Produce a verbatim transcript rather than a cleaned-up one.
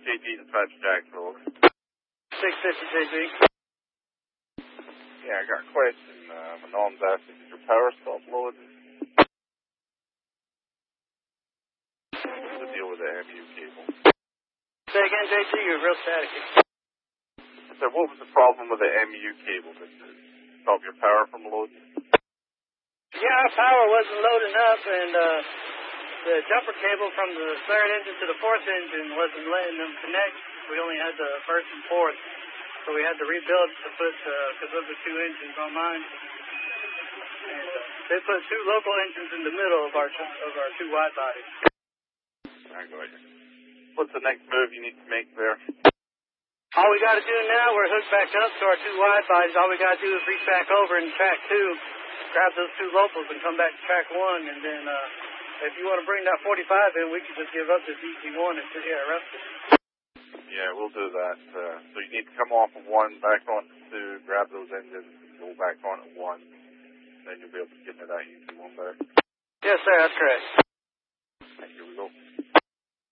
J D dispatch Jacksonville. six fifty J D. Yeah, I got a question. Uh, my mom's asking, did your power stop loading? What's the deal with the M U cable? Say again, J D, you're real staticky. So what was the problem with the M U cable? Did it stop your power from loading? Yeah, our power wasn't loading up, and uh, the jumper cable from the third engine to the fourth engine wasn't letting them connect. We only had the first and fourth, so we had to rebuild to put, because uh, of the two engines on mine. And uh, they put two local engines in the middle of our of our two wide bodies. I got you. What's the next move you need to make there? All we got to do now, we're hooked back up to our two wide bodies. All we got to do is reach back over in track two, grab those two locals, and come back to track one. And then uh, if you want to bring that forty-five in, we can just give up this E C one and sit here arrested. Yeah, we'll do that. Uh, so you need to come off of one, back on two, grab those engines, go back on at one. Then you'll be able to get into that E C one back. Yes, sir, that's correct.